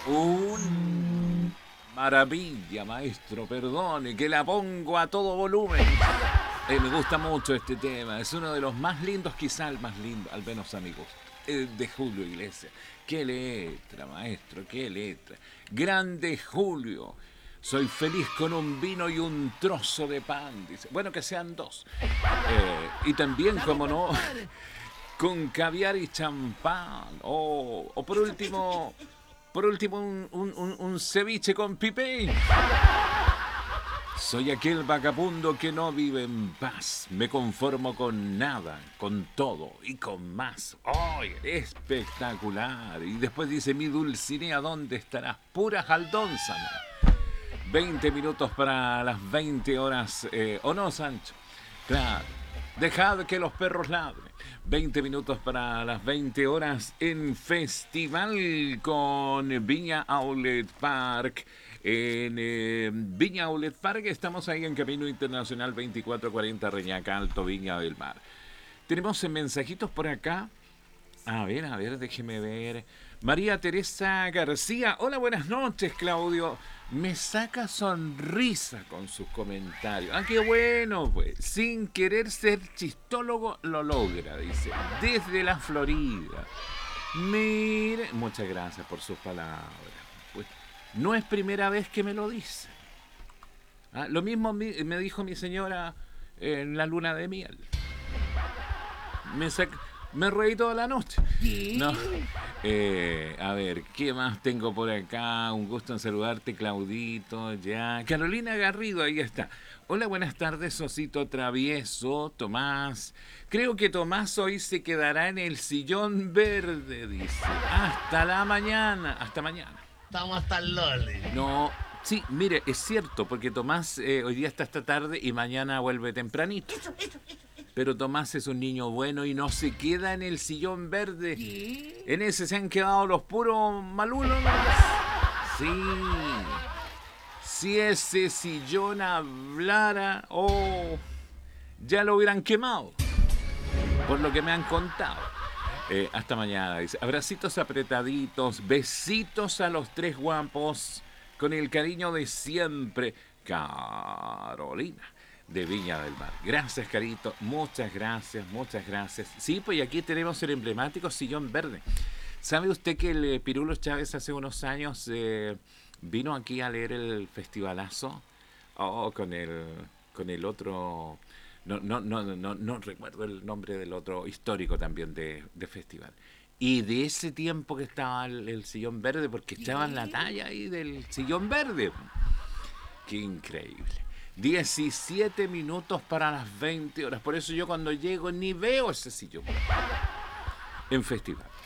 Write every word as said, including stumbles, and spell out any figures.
Un maravilla, maestro, perdone, que la pongo a todo volumen. Eh, me gusta mucho este tema, es uno de los más lindos, quizá el más lindo, al menos amigos, eh, de Julio Iglesias. Qué letra, maestro, qué letra. Grande Julio. Soy feliz con un vino y un trozo de pan, dice. Bueno, que sean dos. Eh, y también, como no, con caviar y champán. O, o por último, por último, un, un, un, un ceviche con pipí. Soy aquel vagabundo que no vive en paz. Me conformo con nada, con todo y con más. ¡Ay, espectacular! Y después dice, mi Dulcinea, ¿dónde estarás? Pura jaldónzana. veinte minutos para las veinte horas. Eh, ¿O no, Sancho? Claro. Dejad que los perros ladren. veinte minutos para las veinte horas en Festival con Viña Outlet Park. En eh, Viña Outlet Park estamos ahí en Camino Internacional veinticuatro cuarenta Reñaca Alto, Viña del Mar. Tenemos mensajitos por acá. A ver, a ver, déjeme ver. María Teresa García. Hola, buenas noches, Claudio. Me saca sonrisa con sus comentarios. Ah, qué bueno, pues. Sin querer ser chistólogo, lo logra, dice. Desde la Florida. Mire, muchas gracias por sus palabras. Pues no es primera vez que me lo dice. Ah, lo mismo me dijo mi señora en la luna de miel. Me saca... Me reí toda la noche. ¿Sí? No. Eh, a ver, ¿qué más tengo por acá? Un gusto en saludarte, Claudito. Ya. Carolina Garrido, ahí está. Hola, buenas tardes, Osito Travieso, Tomás. Creo que Tomás hoy se quedará en el sillón verde, dice. Hasta la mañana. Hasta mañana. Estamos hasta el loli. No. Sí, mire, es cierto, porque Tomás eh, hoy día está esta tarde y mañana vuelve tempranito. Eso, eso, eso. Pero Tomás es un niño bueno y no se queda en el sillón verde. ¿Qué? En ese se han quedado los puros malulos. Sí. Si ese sillón hablara, oh, ya lo hubieran quemado. Por lo que me han contado. Eh, hasta mañana, dice. Abracitos apretaditos, besitos a los tres guapos, con el cariño de siempre. Carolina, de Viña del Mar. Gracias, Carito. Muchas gracias, muchas gracias. Sí, pues y aquí tenemos el emblemático sillón verde. ¿Sabe usted que el eh, Pirulo Chávez hace unos años eh, vino aquí a leer el festivalazo? Oh, con el, con el otro... No, no, no, no, no recuerdo el nombre del otro histórico también de, de festival. Y de ese tiempo que estaba el, el sillón verde, porque estaba en la talla ahí del sillón verde. Qué increíble. diecisiete minutos para las veinte horas. Por eso yo cuando llego ni veo ese sillón en festival.